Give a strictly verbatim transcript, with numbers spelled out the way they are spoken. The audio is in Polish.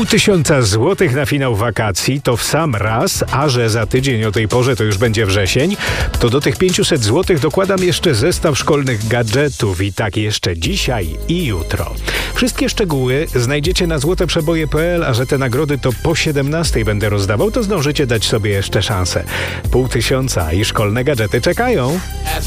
tysiąca złotych na finał wakacji to w sam raz, a że za tydzień o tej porze to już będzie wrzesień, to do tych pięciuset złotych dokładam jeszcze zestaw szkolnych gadżetów i tak jeszcze dzisiaj i jutro. Wszystkie szczegóły znajdziecie na złoteprzeboje kropka pe el, a że te nagrody to po siedemnastej będę rozdawał, to zdążycie dać sobie jeszcze szansę. Pół tysiąca i szkolne gadżety czekają.